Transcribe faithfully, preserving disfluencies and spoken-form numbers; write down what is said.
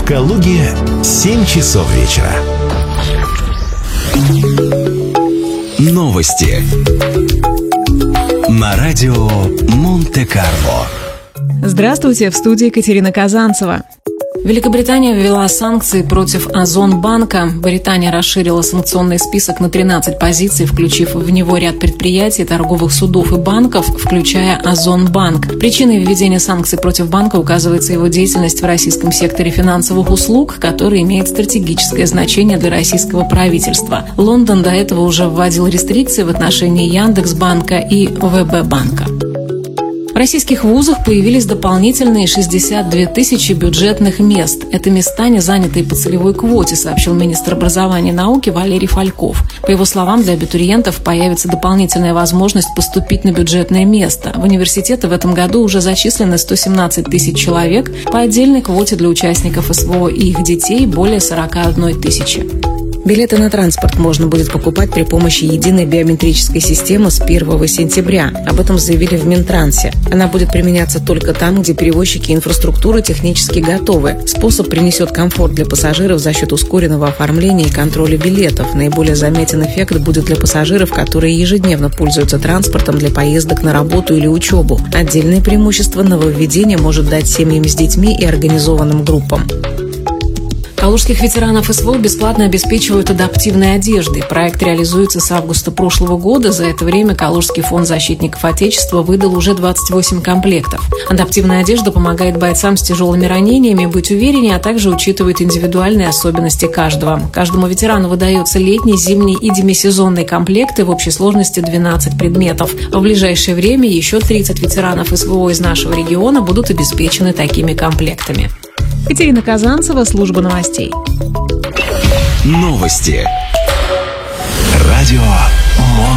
Калуге семь часов вечера. Новости на радио Монте-Карло. Здравствуйте, в студии Екатерина Казанцева. Великобритания ввела санкции против Озонбанка. Британия расширила санкционный список на тринадцать позиций, включив в него ряд предприятий, торговых судов и банков, включая Озонбанк. Причиной введения санкций против банка указывается его деятельность в российском секторе финансовых услуг, который имеет стратегическое значение для российского правительства. Лондон до этого уже вводил рестрикции в отношении Яндекс.Банка и ВБ-банка. В российских вузах появились дополнительные шестьдесят две тысячи бюджетных мест. Это места, не занятые по целевой квоте, сообщил министр образования и науки Валерий Фальков. По его словам, для абитуриентов появится дополнительная возможность поступить на бюджетное место. В университеты в этом году уже зачислены сто семнадцать тысяч человек, по отдельной квоте для участников СВО и их детей более сорок одна тысяча. Билеты на транспорт можно будет покупать при помощи единой биометрической системы с первого сентября. Об этом заявили в Минтрансе. Она будет применяться только там, где перевозчики и инфраструктура технически готовы. Способ принесет комфорт для пассажиров за счет ускоренного оформления и контроля билетов. Наиболее заметен эффект будет для пассажиров, которые ежедневно пользуются транспортом для поездок на работу или учебу. Отдельное преимущество нововведения может дать семьям с детьми и организованным группам. Калужских ветеранов СВО бесплатно обеспечивают адаптивной одеждой. Проект реализуется с августа прошлого года. За это время Калужский фонд защитников Отечества выдал уже двадцать восемь комплектов. Адаптивная одежда помогает бойцам с тяжелыми ранениями быть увереннее, а также учитывает индивидуальные особенности каждого. Каждому ветерану выдается летний, зимний и демисезонный комплекты в общей сложности двенадцать предметов. В ближайшее время еще тридцать ветеранов СВО из нашего региона будут обеспечены такими комплектами. Екатерина Казанцева, служба новостей. Новости. Радио